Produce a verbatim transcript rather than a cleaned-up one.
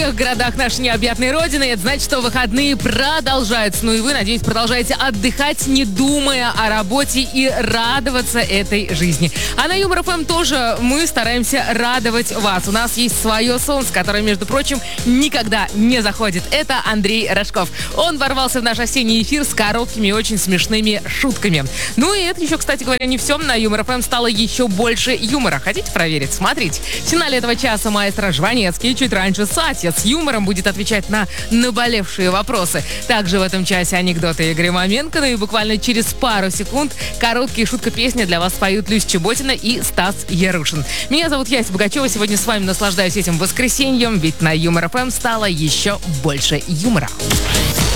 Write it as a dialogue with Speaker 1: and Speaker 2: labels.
Speaker 1: всех городах нашей необъятной родины. Это значит, что выходные продолжаются. Ну и вы, надеюсь, продолжаете отдыхать, не думая о работе и радоваться этой жизни. А на Юмор ФМ тоже мы стараемся радовать вас. У нас есть свое солнце, которое, между прочим, никогда не заходит. Это Андрей Рожков. Он ворвался в наш осенний эфир с короткими и очень смешными шутками. Ну и это еще, кстати говоря, не все. На Юмор ФМ стало еще больше юмора. Хотите проверить? Смотрите. В финале этого часа маэстро Жванецкий, чуть раньше Сатья с юмором будет отвечать на наболевшие вопросы. Также в этом часе анекдоты Игоря Маменко. Ну и буквально через пару секунд короткие шутка-песни для вас поют Люся Чеботина и Стас Ярушин. Меня зовут Яся Богачева. Сегодня с вами наслаждаюсь этим воскресеньем, ведь на Юмор ФМ стало еще больше юмора.